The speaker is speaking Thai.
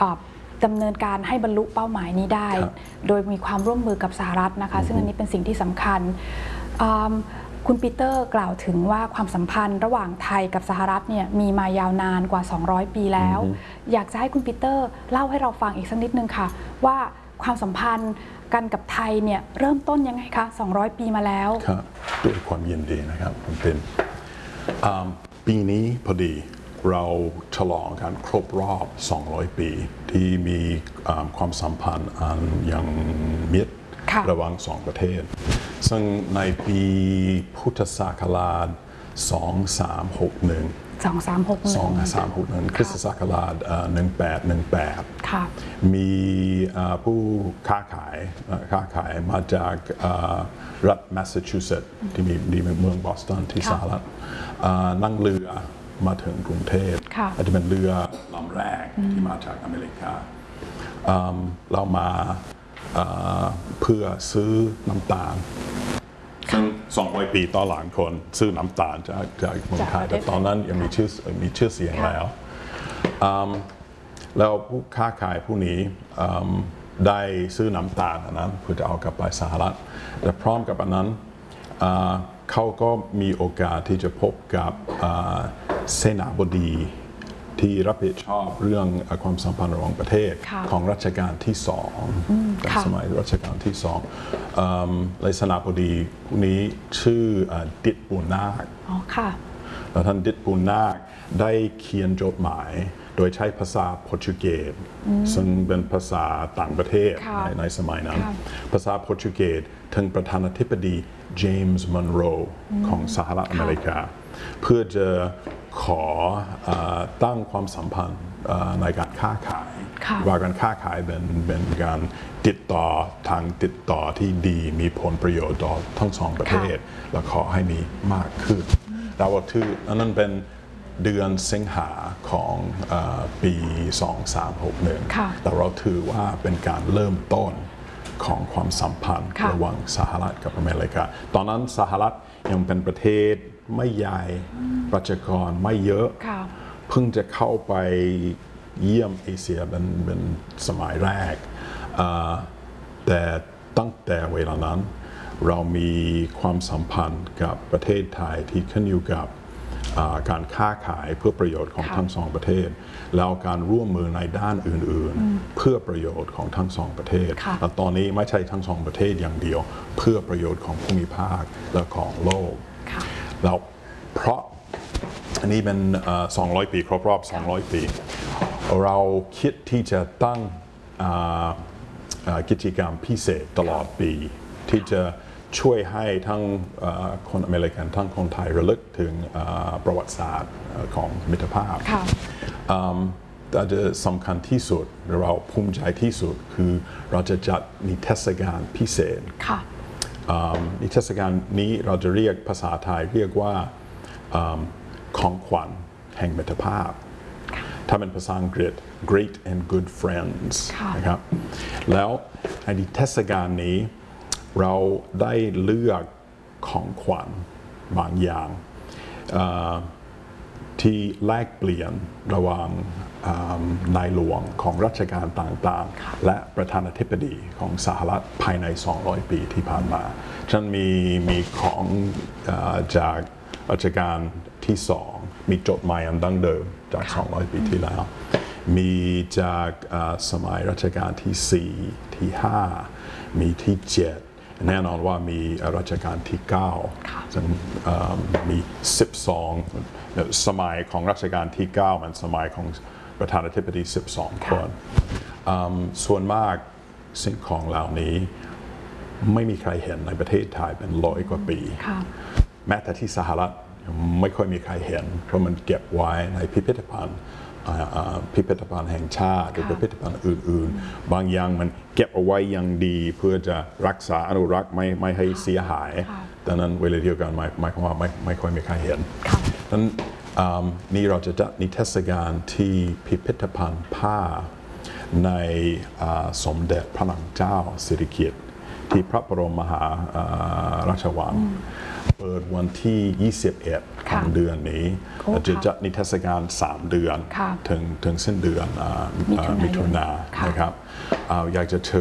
ดำเนินการให้บรรลุเป้าหมายนี้ได้โดยมีความร่วมมือกับสหรัฐนะคะซึ่งอันนี้เป็นสิ่งที่สำคัญคุณปีเตอร์กล่าวถึงว่าความสัมพันธ์ระหว่างไทยกับสหรัฐเนี่ยมีมายาวนานกว่า200ปีแล้วอยากจะให้คุณปีเตอร์เล่าให้เราฟังอีกสักนิดนึงค่ะว่าความสัมพันธ์กันกับไทยเนี่ยเริ่มต้นยังไงคะ200ปีมาแล้วครับด้วยความยินดีนะครับคุณเป็นปีนี้พอดีเราฉลองการครบรอบ200ปีที่มีความสัมพันธ์อันยังมิตรระหว่างสองประเทศซึ่งในปีพุทธศักราช2361คริสตศักราช1818มีผู้ค้าขายมาจากรัฐแมสซาชูเซตส์ที่มีเมืองบอสตันที่สหรัฐนั่งเรือมาถึงกรุงเทพอาจจะเป็นเรือลำแรกที่มาจากอเมริกาเรามาเพื่อซื้อน้ำตาลซึ่ง200 ปีต่อหลังคนซื้อน้ำตาลจากเมืองไทยแต่ตอนนั้นยังมีชื่อเสียงแล้วผู้ค้าขายผู้นี้ได้ซื้อน้ำตาลอันนั้นเพื่อจะเอากลับไปสหรัฐและพร้อมกับอันนั้นเขาก็มีโอกาสที่จะพบกับเสนาบดีที่รับผิดชอบเรื่องความสัมพันธ์ระหว่างประเทศของรัชกาลที่2สมัยรัชกาลที่2เลยเสนาบดีผู้นี้ชื่อดิษฐ์ปูนาคแล้วท่านดิษฐ์ปูนาคได้เขียนจดหมายโดยใช้ภาษาโปรตุเกสซึ่งเป็นภาษาต่างประเทศในสมัยนั้นภาษาโปรตุเกสถึงประธานาธิบดีเจมส์มอนโรของสหรัฐอเมริกาเพื่อจะขอตั้งความสัมพันธ์ในการค้าขายว่าการค้าขายเป็นการติดต่อที่ดีมีผลประโยชน์ต่อทั้งสองประเทศและขอให้มีมากขึ้นเราถืออันนั้นเป็นเดือนสิงหาของปี2361แต่เราถือว่าเป็นการเริ่มต้นของความสัมพันธ์ระหว่างสหรัฐกับอเมริกาตอนนั้นสหรัฐยังเป็นประเทศไม่ใหญ่ประชากรไม่เยอะเพิ่งจะเข้าไปเยี่ยมเอเชียเป็นสมัยแรกแต่ตั้งแต่เวลานั้นเรามีความสัมพันธ์กับประเทศไทยที่ขึ้นอยู่กับการค้าขายเพื่อประโยชน์ของทั้งสองประเทศแล้วการร่วมมือในด้านอื่นๆเพื่อประโยชน์ของทั้งสองประเทศและตอนนี้ไม่ใช่ทั้งสองประเทศอย่างเดียวเพื่อประโยชน์ของภูมิภาคและของโลกแล้วเพราะอันนี้เป็น200 ปีครบรอบ200 ปีเราคิดที่จะตั้งกิจกรรมพิเศษตลอดปีที่จะช่วยให้ทั้งคนอเมริกันทั้งคนไทยระลึกถึงประวัติศาสตร์ของมิตรภาพแต่จะสำคัญที่สุดเราภูมิใจที่สุดคือเราจะจัดนิทรรศการพิเศษนิทรรศการนี้เราจะเรียกภาษาไทยเรียกว่าของขวัญแห่งมิตรภาพถ้าเป็นภาษาอังกฤษ Great and Good Friends นะครับแล้วนิทรรศการนี้เราได้เลือกของขวัญบางอย่างที่แลกเปลี่ยนระหว่างนายหลวงของรัชกาลต่างๆและประธานาธิบดีของสหรัฐภายใน200 ปีที่ผ่านมาฉันมีของจากรัชกาลที่2มีจดหมายอันดั้งเดิมจาก200 ปีที่แล้วมีจากสมัยรัชกาลที่4ที่5มีที่7แน่นอนว่ามีรัชกาลที่9ซึ่งมี12สมัยของรัชกาลที่9มันสมัยของประธานาธิบดี12 คนส่วนมากสิ่งของเหล่านี้ไม่มีใครเห็นในประเทศไทยเป็น100 กว่าปีแม้แต่ที่สหรัฐไม่ค่อยมีใครเห็นเพราะมันเก็บไว้ในพิพิธภัณฑ์แห่งชาติหรือพิพิธภัณฑ์อื่นๆบางอย่างมันเก็บเอาไว้อย่างดีเพื่อจะรักษาอนุรักษ์ไม่ให้เสียหายแต่นั้นเวลาเดียวกันหมายความว่าไม่ค่อยมีใครเห็นนั้นนี่เราจะจัดนิทรรศการที่พิพิธภัณฑ์ผ้าในสมเด็จพระนางเจ้าสิริกิติ์ที่พระบรมมหาราชวังเปิดวันที่ 21 ของเดือนนี้โอ้จะจัดนิทรรศการ 3 เดือนค่ะถึงสิ้นเดือนมิถุนาค่ะนะครับอยากจะเชิญ